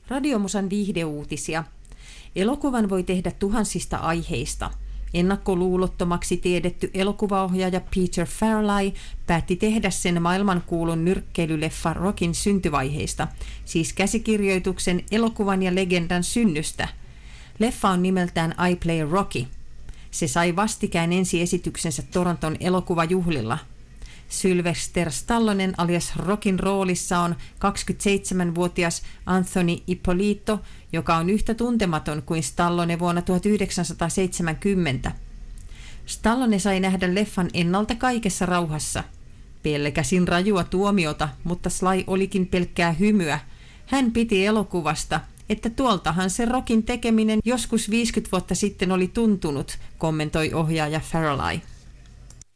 Radiomusan viihdeuutisia. Elokuvan voi tehdä tuhansista aiheista. Ennakkoluulottomaksi tiedetty elokuvaohjaaja Peter Farrelly päätti tehdä sen maailmankuulun nyrkkeilyleffa Rockin syntyvaiheista, siis käsikirjoituksen, elokuvan ja legendan synnystä. Leffa on nimeltään I Play Rocky. Se sai vastikään ensiesityksensä Toronton elokuvajuhlilla. Sylvester Stallonen alias Rockin roolissa on 27-vuotias Anthony Ippolito, joka on yhtä tuntematon kuin Stallone vuonna 1970. Stallone sai nähdä leffan ennalta kaikessa rauhassa. Pelkäsin rajua tuomiota, mutta Sly olikin pelkkää hymyä. Hän piti elokuvasta, että tuoltahan se Rockin tekeminen joskus 50 vuotta sitten oli tuntunut, kommentoi ohjaaja Farrelly.